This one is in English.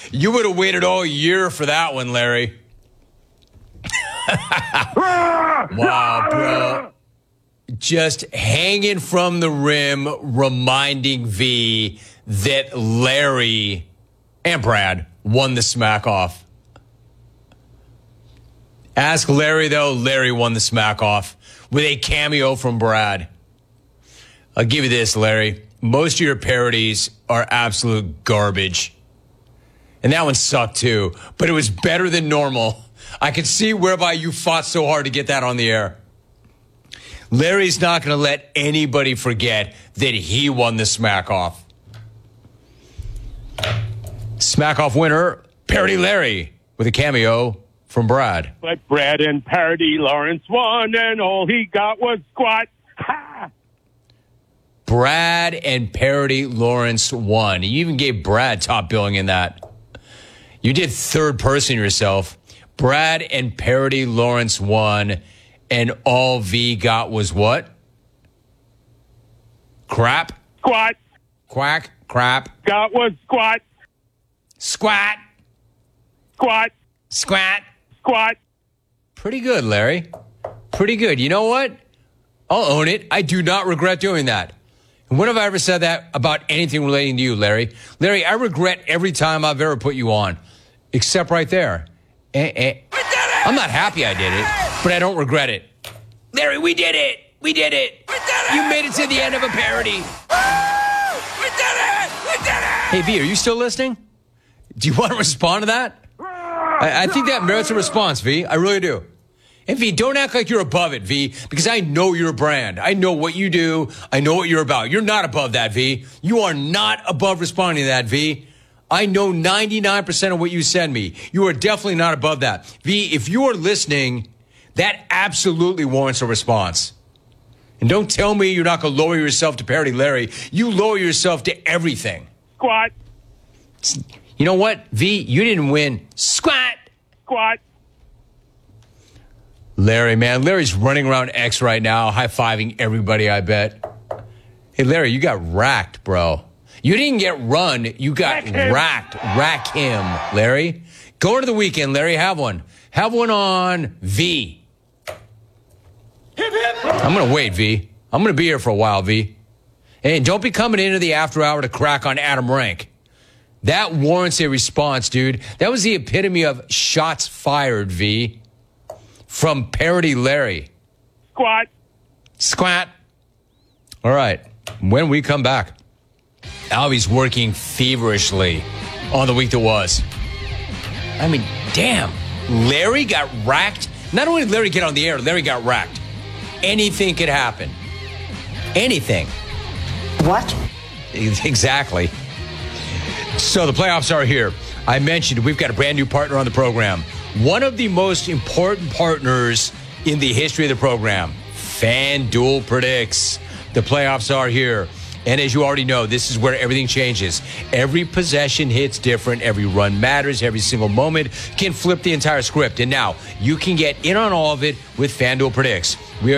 You would have waited all year for that one, Larry. Wow, bro. Just hanging from the rim, reminding V that Larry and Brad won the smack off. Ask Larry, though. Larry won the smack off with a cameo from Brad. I'll give you this, Larry. Most of your parodies are absolute garbage. And that one sucked, too. But it was better than normal. I could see whereby you fought so hard to get that on the air. Larry's not going to let anybody forget that he won the smack off. Smack off winner, Parody Larry, with a cameo from Brad. But Brad and Parody Lawrence won, and all he got was squat. Ha! Brad and Parody Lawrence won. You even gave Brad top billing in that. You did third person yourself. Brad and Parody Lawrence won, and all V got was what? Crap? Squat. Quack? Crap? Got was squat. Squat? Squat. Squat? Squat. Pretty good, Larry. Pretty good. You know what? I'll own it. I do not regret doing that. And when have I ever said that about anything relating to you, Larry? Larry, I regret every time I've ever put you on, except right there. I'm not happy I did it, but I don't regret it. Larry, we did it. We did it. We did it. You made it to the end of a parody. We did it. We did it. Hey, V, are you still listening? Do you want to respond to that? I think that merits a response, V. I really do. And V, don't act like you're above it, V, because I know your brand. I know what you do. I know what you're about. You're not above that, V. You are not above responding to that, V. I know 99% of what you send me. You are definitely not above that. V, if you are listening, that absolutely warrants a response. And don't tell me you're not going to lower yourself to Parody Larry. You lower yourself to everything. Squat. You know what, V? You didn't win. Squat. Squat. Larry, man. Larry's running around X right now, high-fiving everybody, I bet. Hey, Larry, you got racked, bro. You didn't get run. You got racked. Rack him, Larry. Go into the weekend, Larry. Have one. Have one on V. I'm going to wait, V. I'm going to be here for a while, V. And don't be coming into the after hour to crack on Adam Rank. That warrants a response, dude. That was the epitome of shots fired, V. From Parody Larry. Squat. Squat. All right. When we come back, Albie's working feverishly on the week that was. I mean, damn. Larry got racked. Not only did Larry get on the air, Larry got racked. Anything could happen. Anything. What? Exactly. So the playoffs are here. I mentioned we've got a brand new partner on the program. One of the most important partners in the history of the program. FanDuel Predicts. The playoffs are here. And as you already know, this is where everything changes. Every possession hits different. Every run matters. Every single moment can flip the entire script. And now you can get in on all of it with FanDuel Predicts. We are